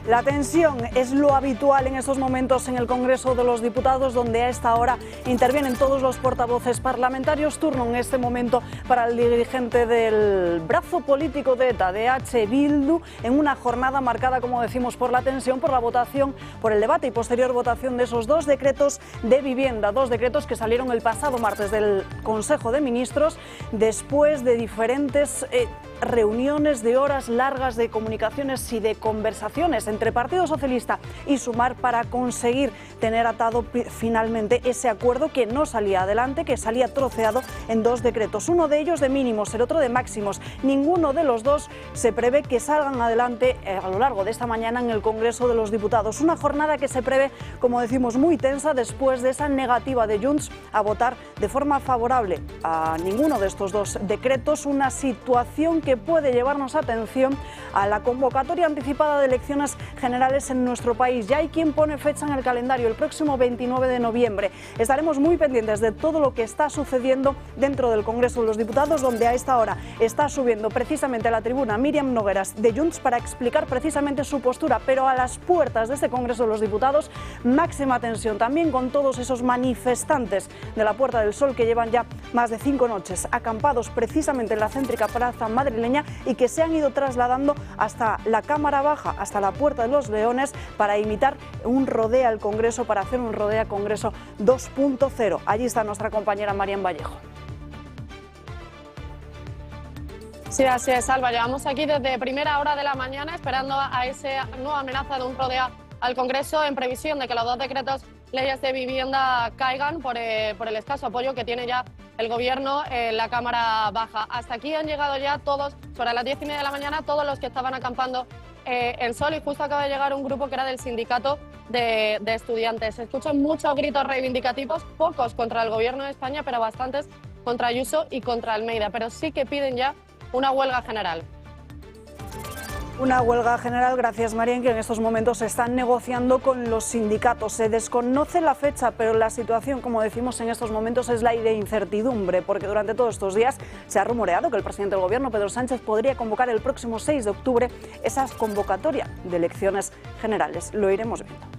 La tensión es lo habitual en estos momentos en el Congreso de los Diputados, donde a esta hora intervienen todos los portavoces parlamentarios. Turno en este momento para el dirigente del brazo político de ETA, de H. Bildu, en una jornada marcada, como decimos, por la tensión, por la votación, por el debate y posterior votación de esos dos decretos de vivienda, dos decretos que salieron el pasado martes del Consejo de Ministros, después de diferentes reuniones de horas largas de comunicaciones y de conversaciones entre Partido Socialista y Sumar para conseguir tener atado finalmente ese acuerdo que no salía adelante, que salía troceado en dos decretos, uno de ellos de mínimos, el otro de máximos. Ninguno de los dos se prevé que salgan adelante a lo largo de esta mañana en el Congreso de los Diputados. Una jornada que se prevé, como decimos, muy tensa después de esa negativa de Junts a votar de forma favorable a ninguno de estos dos decretos, una situación que puede llevarnos atención a la convocatoria anticipada de elecciones generales en nuestro país. Ya hay quien pone fecha en el calendario, el próximo 29 de noviembre. Estaremos muy pendientes de todo lo que está sucediendo dentro del Congreso de los Diputados, donde a esta hora está subiendo precisamente a la tribuna Míriam Nogueras de Junts para explicar precisamente su postura, pero a las puertas de este Congreso de los Diputados, máxima tensión también con todos esos manifestantes de la Puerta del Sol que llevan ya más de 5 noches acampados precisamente en la céntrica plaza madrileña y que se han ido trasladando hasta la Cámara Baja, hasta la Puerta de los Leones, para imitar un rodea al Congreso, para hacer un rodea Congreso 2.0. Allí está nuestra compañera Marian Vallejo. Sí, así es, Alba. Llevamos aquí desde primera hora de la mañana esperando a esa nueva amenaza de un rodea al Congreso en previsión de que los dos decretos leyes de vivienda caigan por el escaso apoyo que tiene ya el Gobierno en la Cámara Baja. Hasta aquí han llegado ya todos, sobre las 10:30 de la mañana, todos los que estaban acampando en Sol, y justo acaba de llegar un grupo que era del sindicato de estudiantes. Se escuchan muchos gritos reivindicativos, pocos contra el Gobierno de España, pero bastantes contra Ayuso y contra Almeida, pero sí que piden ya una huelga general. Una huelga general, gracias Marian, que en estos momentos se están negociando con los sindicatos. Se desconoce la fecha, pero la situación, como decimos en estos momentos, es la de incertidumbre, porque durante todos estos días se ha rumoreado que el presidente del Gobierno, Pedro Sánchez, podría convocar el próximo 6 de octubre esa convocatoria de elecciones generales. Lo iremos viendo.